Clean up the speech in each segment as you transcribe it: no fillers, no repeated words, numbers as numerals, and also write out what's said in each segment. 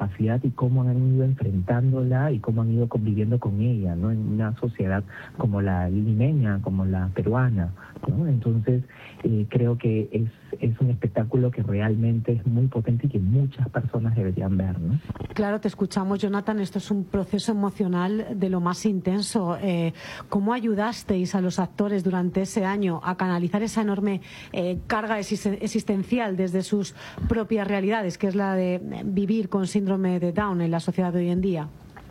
discapacidad y cómo han ido enfrentándola y cómo han ido conviviendo con ella, ¿no? En una sociedad como la limeña, como la peruana, ¿no? Entonces, creo que es un espectáculo que realmente es muy potente y que muchas personas deberían ver, ¿no? Claro, te escuchamos, Jonathan. Esto es un proceso emocional de lo más intenso. ¿Cómo ayudasteis a los actores durante ese año a canalizar esa enorme carga existencial desde sus propias realidades, que es la de vivir con síndrome de Down en la sociedad de hoy en día?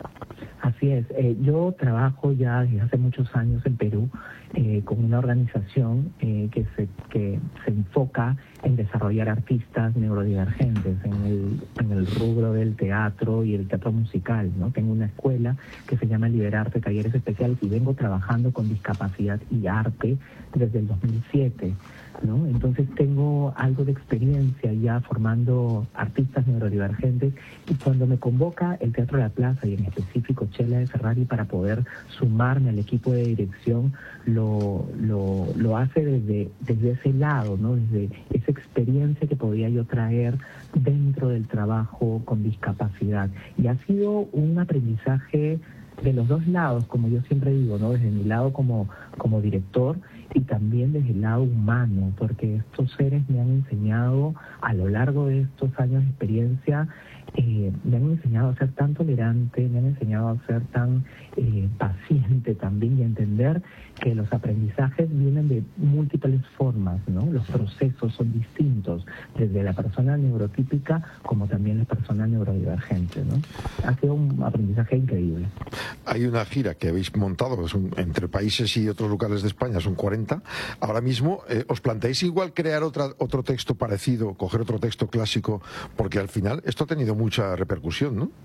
Así es. Yo trabajo ya desde hace muchos años en Perú con una organización que se enfoca en desarrollar artistas neurodivergentes en el rubro del teatro y el teatro musical, ¿no? Tengo una escuela que se llama Liberarte Talleres Especiales y vengo trabajando con discapacidad y arte desde el 2007. ¿No? Entonces tengo algo de experiencia ya formando artistas neurodivergentes y cuando me convoca el Teatro de la Plaza y en específico Chela de Ferrari para poder sumarme al equipo de dirección, lo hace desde ese lado, ¿no? Desde esa experiencia que podía yo traer dentro del trabajo con discapacidad. Y ha sido un aprendizaje de los dos lados, como yo siempre digo, ¿no? Desde mi lado como director y también desde el lado humano, porque estos seres me han enseñado a lo largo de estos años de experiencia, me han enseñado a ser tan tolerante, me han enseñado a ser tan paciente también y a entender que los aprendizajes vienen de múltiples formas, ¿no? Los procesos son distintos, desde la persona neurotípica como también la persona neurodivergente, ¿no? Ha sido un aprendizaje increíble. Hay una gira que habéis montado entre países y otros lugares de España, son 40. Ahora mismo, ¿os planteáis igual crear otro texto parecido, coger otro texto clásico? Porque al final esto ha tenido mucha repercusión, ¿no?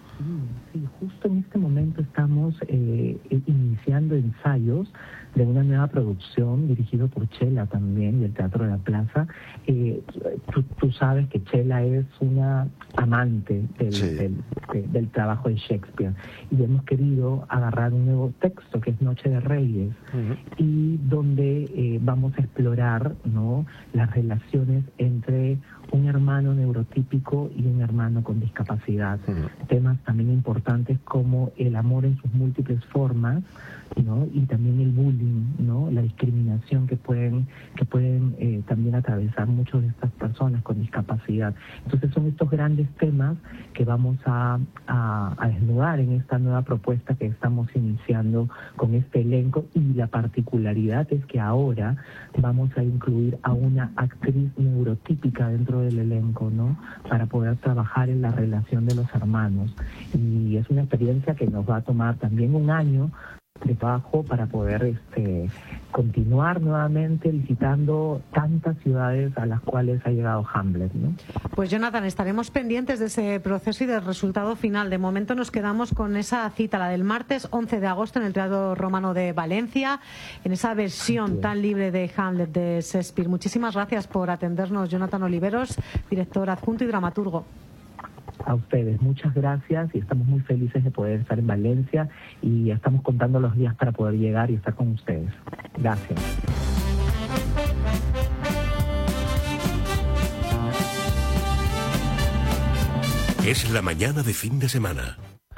Sí, justo en este momento estamos iniciando ensayos de una nueva producción dirigido por Chela también y el Teatro de la Plaza. Tú sabes que Chela es una amante del trabajo de Shakespeare y hemos querido agarrar un nuevo texto que es Noche de Reyes y donde vamos a explorar, ¿no?, las relaciones entre un hermano neurotípico y un hermano con discapacidad. Temas también importantes como el amor en sus múltiples formas, ¿no? Y también el bullying, ¿no? La discriminación que pueden también atravesar muchas de estas personas con discapacidad. Entonces son estos grandes temas que vamos a desnudar en esta nueva propuesta que estamos iniciando con este elenco, y la particularidad es que ahora vamos a incluir a una actriz neurotípica dentro del elenco, ¿no?, para poder trabajar en la relación de los hermanos. Y es una experiencia que nos va a tomar también un año de trabajo para poder continuar nuevamente visitando tantas ciudades a las cuales ha llegado Hamlet, ¿no? Pues Jonathan, estaremos pendientes de ese proceso y del resultado final. De momento nos quedamos con esa cita, la del martes 11 de agosto en el Teatro Romano de Valencia, en esa versión tan libre de Hamlet de Shakespeare. Muchísimas gracias por atendernos, Jonathan Oliveros, director adjunto y dramaturgo. A ustedes, muchas gracias, y estamos muy felices de poder estar en Valencia y estamos contando los días para poder llegar y estar con ustedes. Gracias. Es la mañana de fin de semana.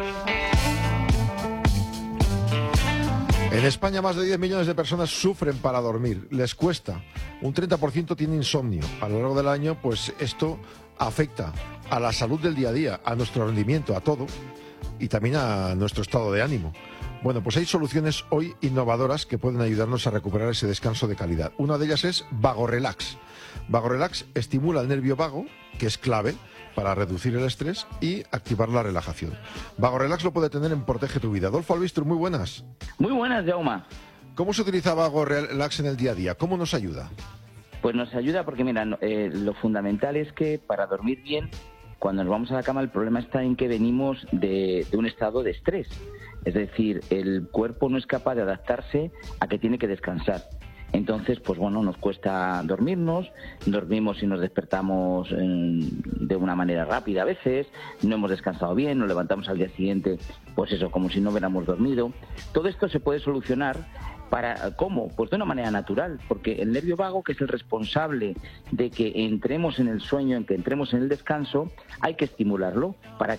En España más de 10 millones de personas sufren para dormir, les cuesta. Un 30% tiene insomnio. A lo largo del año, pues esto afecta a la salud del día a día, a nuestro rendimiento, a todo, y también a nuestro estado de ánimo. Bueno, pues hay soluciones hoy innovadoras que pueden ayudarnos a recuperar ese descanso de calidad. Una de ellas es VagoRelax. VagoRelax estimula el nervio vago, que es clave para reducir el estrés y activar la relajación. VagoRelax lo puede tener en Protege tu Vida. Adolfo Albistur, muy buenas. Muy buenas, Jaume. ¿Cómo se utiliza VagoRelax en el día a día? ¿Cómo nos ayuda? Pues nos ayuda porque, mira, lo fundamental es que para dormir bien, cuando nos vamos a la cama, el problema está en que venimos de un estado de estrés. Es decir, el cuerpo no es capaz de adaptarse a que tiene que descansar. Entonces, pues bueno, nos cuesta dormirnos, dormimos y nos despertamos de una manera rápida a veces, no hemos descansado bien, nos levantamos al día siguiente, pues eso, como si no hubiéramos dormido. Todo esto se puede solucionar. ¿Cómo? Pues de una manera natural, porque el nervio vago, que es el responsable de que entremos en el sueño, en que entremos en el descanso, hay que estimularlo para